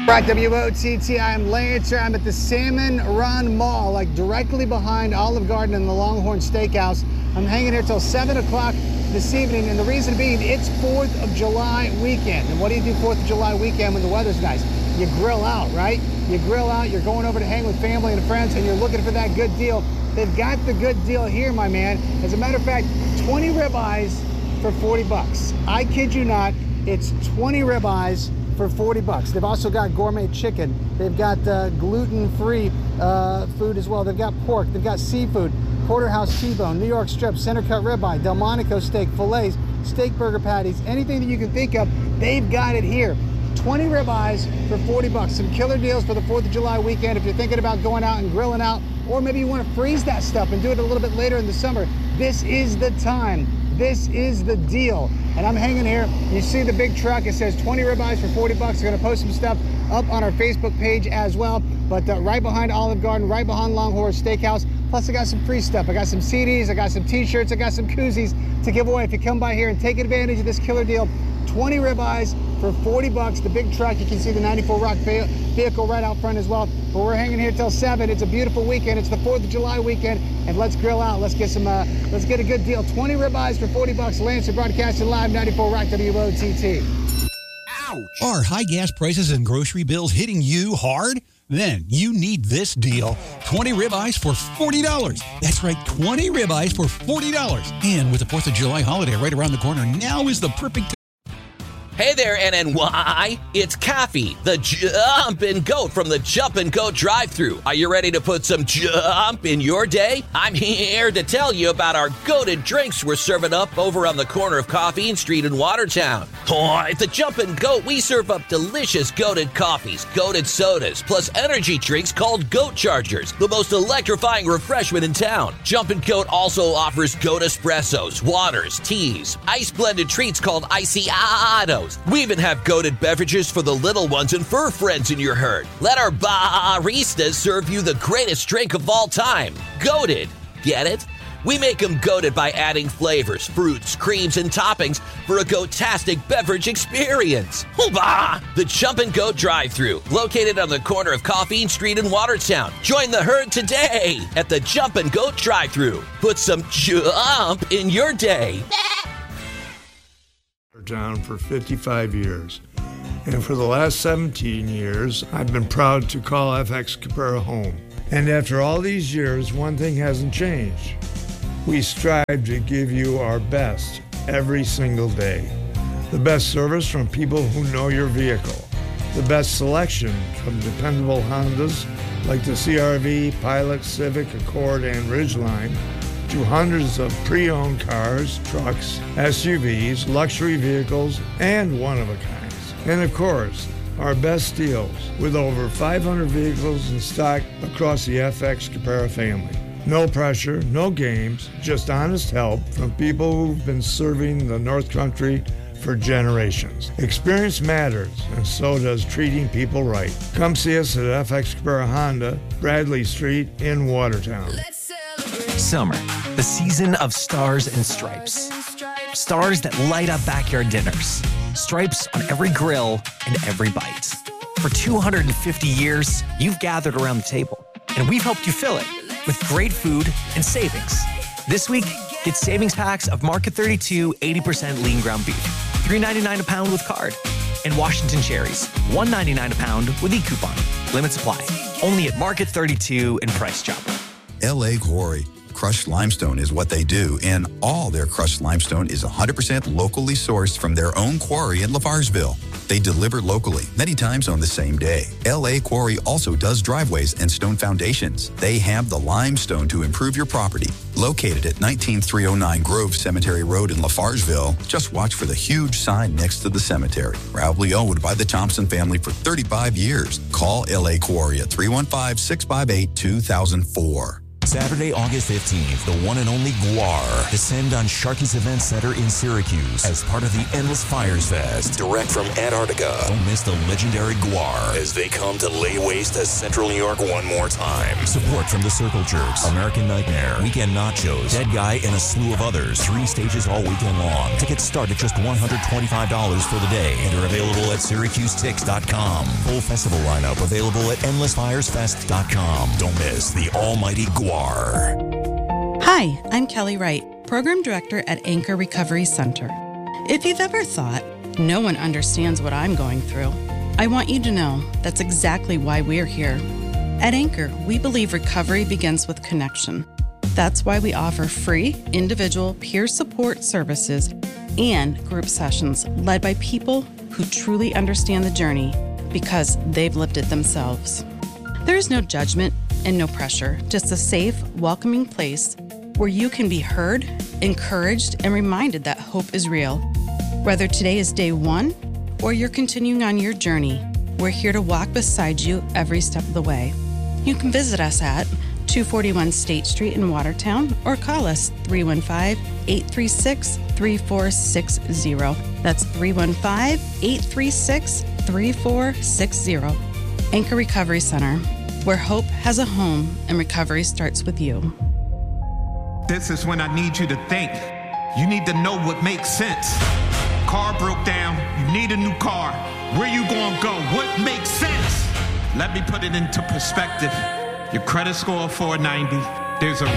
Right, WOTT, I'm Lancer. I'm at the Salmon Run Mall, like directly behind Olive Garden and the Longhorn Steakhouse. I'm hanging here till 7 o'clock this evening, and the reason being, it's 4th of July weekend. And what do you do 4th of July weekend when the weather's nice? You grill out, right? You grill out, you're going over to hang with family and friends, and you're looking for that good deal. They've got the good deal here, my man. As a matter of fact, 20 ribeyes for 40 bucks. I kid you not, it's 20 ribeyes for 40 bucks. They've also got gourmet chicken. They've got gluten-free food as well. They've got pork. They've got seafood, porterhouse T-bone, New York strip, center-cut ribeye, Delmonico steak, fillets, steak burger patties, anything that you can think of, they've got it here. 20 ribeyes for 40 bucks. Some killer deals for the 4th of July weekend if you're thinking about going out and grilling out, or maybe you want to freeze that stuff and do it a little bit later in the summer. This is the time. This is the deal. And I'm hanging here. You see the big truck. It says 20 ribeyes for 40 bucks. We're going to post some stuff up on our Facebook page as well. But right behind Olive Garden, right behind Longhorn Steakhouse. Plus, I got some free stuff. I got some CDs. I got some T-shirts. I got some koozies to give away if you come by here and take advantage of this killer deal. 20 ribeyes for 40 bucks. The big truck. You can see the 94 Rock vehicle right out front as well. But we're hanging here till 7. It's a beautiful weekend. It's the 4th of July weekend. And let's grill out. Let's get some. Let's get a good deal. 20 ribeyes for 40 bucks. Lancer broadcasting live, 94 Rock WOTT. Ouch! Are high gas prices and grocery bills hitting you hard? Then you need this deal. 20 ribeyes for $40. That's right, 20 ribeyes for $40. And with the 4th of July holiday right around the corner, now is the perfect time. Hey there, NNY. It's Kathy, the Jumpin' Goat from the Jumpin' Goat drive-thru. Are you ready to put some jump in your day? I'm here to tell you about our goated drinks we're serving up over on the corner of Coffee Street in Watertown. At the Jumpin' Goat, we serve up delicious goated coffees, goated sodas, plus energy drinks called Goat Chargers, the most electrifying refreshment in town. Jumpin' Goat also offers goat espressos, waters, teas, ice-blended treats called Icy-Ados. We even have goated beverages for the little ones and fur friends in your herd. Let our baristas serve you the greatest drink of all time. Goated. Get it? We make them goated by adding flavors, fruits, creams, and toppings for a goat-tastic beverage experience. Hoobah! The Jumpin' Goat drive-thru, located on the corner of Coffee Street in Watertown. Join the herd today at the Jumpin' Goat drive-thru. Put some jump in your day. Town for 55 years, and for the last 17 years I've been proud to call FX Caprara home. And after all these years, one thing hasn't changed. We strive to give you our best every single day. The best service from people who know your vehicle. The best selection from dependable Hondas like the CR-V, Pilot, Civic, Accord, and Ridgeline, to hundreds of pre-owned cars, trucks, SUVs, luxury vehicles, and one-of-a-kinds. And of course, our best deals with over 500 vehicles in stock across the FX Caprara family. No pressure, no games, just honest help from people who've been serving the North Country for generations. Experience matters, and so does treating people right. Come see us at FX Caprara Honda, Bradley Street in Watertown. Summer, the season of stars and stripes. Stars that light up backyard dinners. Stripes on every grill and every bite. For 250 years, you've gathered around the table, and we've helped you fill it with great food and savings. This week, get savings packs of Market 32 80% lean ground beef, $3.99 a pound with card, and Washington cherries, $1.99 a pound with e-coupon. Limit supply. Only at Market 32 and Price Chopper. L.A. Quarry. Crushed limestone is what they do, and all their crushed limestone is 100% locally sourced from their own quarry in Lafarsville. They deliver locally, many times on the same day. L.A. Quarry also does driveways and stone foundations. They have the limestone to improve your property. Located at 19309 Grove Cemetery Road in Lafarsville, just watch for the huge sign next to the cemetery. Proudly owned by the Thompson family for 35 years. Call L.A. Quarry at 315-658-2004. Saturday, August 15th, the one and only GWAR descend on Sharky's Event Center in Syracuse as part of the Endless Fires Fest. Direct from Antarctica. Don't miss the legendary GWAR as they come to lay waste to Central New York one more time. Support from the Circle Jerks, American Nightmare, Weekend Nachos, Dead Guy, and a slew of others. 3 stages all weekend long. Tickets start at just $125 for the day and are available at SyracuseTix.com. Full festival lineup available at EndlessFiresFest.com. Don't miss the almighty GWAR. Hi, I'm Kelly Wright, Program Director at Anchor Recovery Center. If you've ever thought, no one understands what I'm going through, I want you to know that's exactly why we're here. At Anchor, we believe recovery begins with connection. That's why we offer free individual peer support services and group sessions led by people who truly understand the journey because they've lived it themselves. There is no judgment and no pressure, just a safe, welcoming place where you can be heard, encouraged, and reminded that hope is real. Whether today is day 1 or you're continuing on your journey, we're here to walk beside you every step of the way. You can visit us at 241 State Street in Watertown or call us 315-836-3460. That's 315-836-3460. Anchor Recovery Center, where hope has a home and recovery starts with you. This is when I need you to think. You need to know what makes sense. Car broke down, you need a new car. Where you gonna go? What makes sense? Let me put it into perspective. Your credit score 490. There's a